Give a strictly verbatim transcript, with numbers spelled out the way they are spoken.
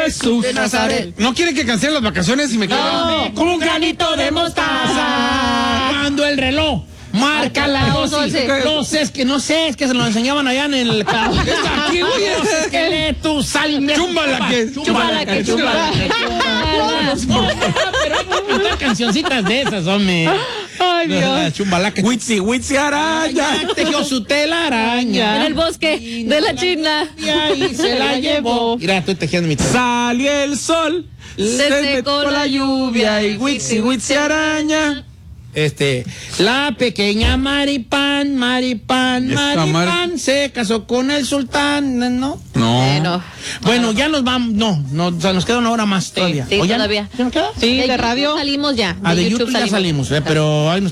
Jesús de Nazaret. ¿No quiere que cancelen las vacaciones y me quede? No, con un granito de mostaza. Cuando el reloj marca la dosis. No sé, es que no sé, es que se lo enseñaban allá en el carro. Aquí, güey. Es que lee tu sal. Chúmbala que. Chúmbala que, chúmbala que. Pero hay que cantar cancioncitas de esas, hombre. Ay, Dios. Chumbalaca. Witsi, Witsi araña. Tejió su telaraña. En el bosque de la China. Y ahí se la llevó. Mira, estoy tejiendo mi telaraña. Salió el sol. Se secó la lluvia y Witsi, Witsi araña. Este, la pequeña Maripán, Maripán, Esta Maripán Mar- se casó con el sultán, ¿no? No. Bueno, Bueno, ya nos vamos, no, no, o sea, nos queda una hora más todavía. sí, ¿O ya? todavía. ¿Ya nos queda? Sí, de radio salimos ya. Ah, de YouTube, ya salimos. salimos, eh, pero ahí nos